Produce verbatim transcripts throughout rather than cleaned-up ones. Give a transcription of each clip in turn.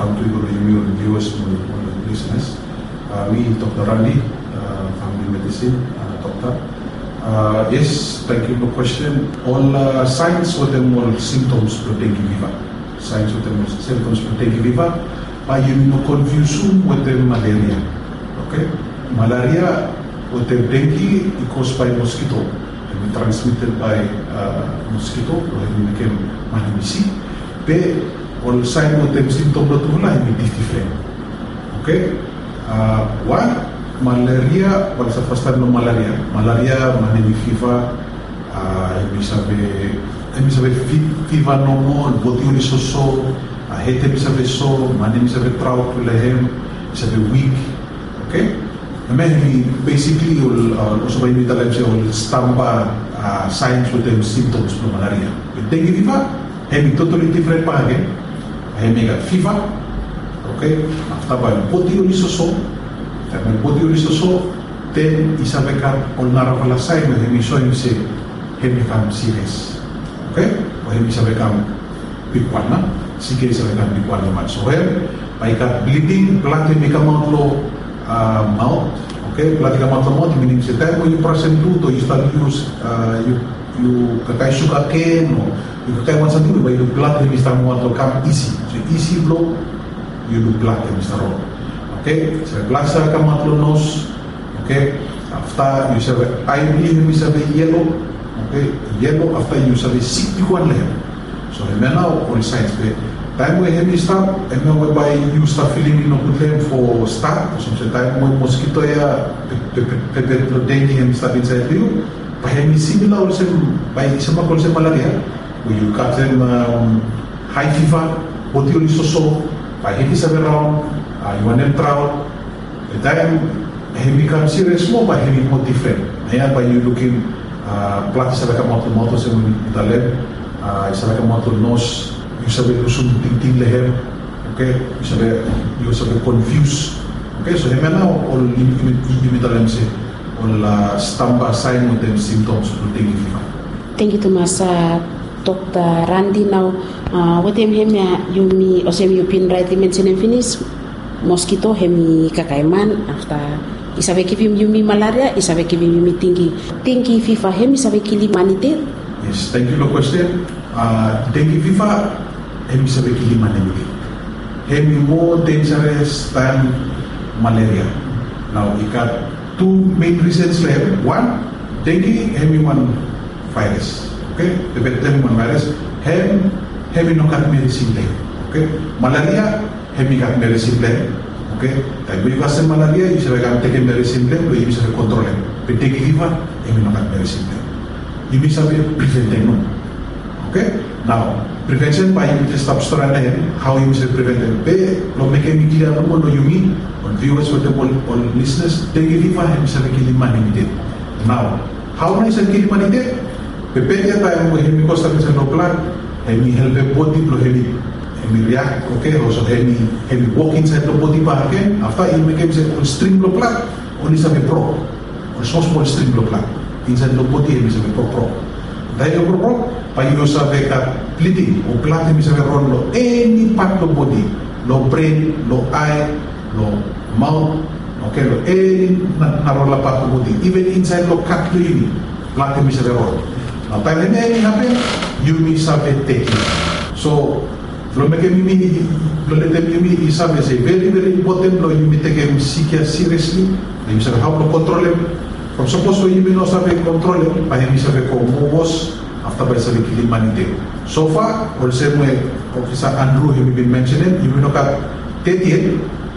come to your viewers and listeners. Uh, we, Doctor Randy, uh, family medicine, uh, doctor. Uh, yes, thank you for the question. All uh, signs with them all symptoms of dengue fever. Signs with them symptoms of dengue fever. But you know, confusion with the malaria. Okay, malaria with the dengue is caused by mosquito. And transmitted by uh, mosquito, or it became manimisi. But all signs with them symptoms of dengue is different. Okay, uh, one. Malaria, pada sa first time ng malaria, malaria, manemi fever, uh, ibig sabi, ibig sabi fever normal, boti uli soso, uh, hete ibig sabi so, manemi sabi trout ulehem, ibig sabi weak, okay? I mean, basically, uh, also by me talam siya, ul stamba uh, signs with them symptoms ng malaria. With dengue fever, hemi totally different pa again, hemi got fever, okay? After by boti uli soso, Tapi boti uli soso, then isabi ka all naravalasay na hemi so hemi se hemi kam serious, okay? O hemi isabi kam bigwan na, sige isabi kam bigwan naman. So here, may ka bleeding, blood hemi ka mouth lo uh, mouth, okay? Blood ka mouth lo mouth, meaning sa time mo yung present tuto, you start use uh, you you kakay sugar cane o you kakay one something, but yung blood hemi start mo to come easy. So easy blow, you do blood hemi start wrong. Okay, so blasa ka matlonos, okay, after you sabi, I believe you sabi yellow, okay, yellow after you sabi sixty-one lehem. So now all signs, but time when hemi start, and now whereby you start feeling no good lehem for start, so sa time when mosquito ya, pepe dengue hemi start inside you, by hemi similar also, by sama also malaria, where you got them um, high fever, body only so by hemi sabi round. Uh, you want them trout, the time he becomes serious more, but he more different. Ayan, by you looking, uh, plati sa laka moto moto sa mga italem, uh, sa laka moto nose, you sabi kusum ting-ting lehem, okay, you sabi, you sabi confused, okay, so hema na, all yung italem si, all uh, stamba sign with them symptoms of dengue fever. Thank you, Thomas. Uh, Doctor Randy, now, uh, what him him you me, or say you pin right, you mention and finish. Mosquito hemi kakaiman after isabe kivim yumi malaria isabe kivim yumi tingi tingi fever hemi isabe kili manite. Yes, thank you for the question. Uh, dengue fever hemi isabe kili manite. Hemi more dangerous than malaria. Now we got two main reasons for him. One, dengue hemi one virus. Okay, the better one virus. Hem hemi no kat medicine. Okay, malaria. Hemi kat medicine plan, okay? Tapi bila kasih malaria, you bisa take medicine plan, you bisa control it. But dengue fever, hemi no kat medicine plan. You bisa prevent it, okay? Now, prevention by you just stop storing it. How you bisa prevent it? Be, lo make me kira no mo no you mean, on viewers with the all, all listeners, dengue fever hemi bisa kili manimite. Now, how many bisa kili manimite? Bepedia tayo mo hemi costa bisa no plan, hemi help body lo hemi. Hemi react, okay, also hemi hemi walk inside the body pa again. After it becomes a stream of blood, only some pro, or so small stream of blood inside the body hemi some pro pro. Dahil pro pro, pa you sabe ka bleeding or blood hemi some run lo any part of body, lo brain, lo eye, lo mouth, okay, lo any narola part of body, even inside lo cut hemi, blood hemi some run. Now, time hemi happen, you may sabe take it. So lo make me lo let them me is very very important. Lo you take him seriously. You say how to control him. From suppose you may not sabe control him, but him sabe ko was after by sabe killing manite. So far, all same way Professor Andrew him been mentioning, you may not got thirty,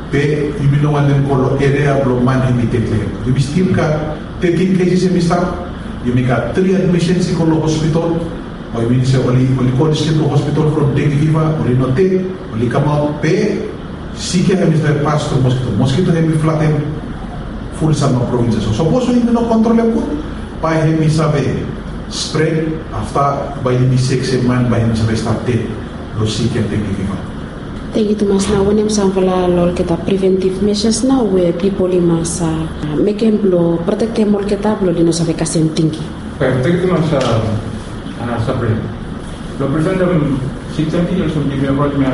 be you may not want them call area blow man him take him. You still got thirteen cases him start. You may got three admissions in the hospital. Or you mean say only only call to hospital from dengue fever, only not take, only come out pay. Seek him is the pass to mosquito. Mosquito him be flatten full summer provinces. So suppose we no control him good, by him is sabe spread after by him six man by him sabe start dead. Lo seek him dengue fever. Thank you, Thomas. Now, when I'm saying lol kita preventive measures now, where people must uh, make them blow, protect them all kita blow, dino sabe kasem tinggi. Thank you, Thomas. Uh, Sabrina. Lo presento six seventy years old,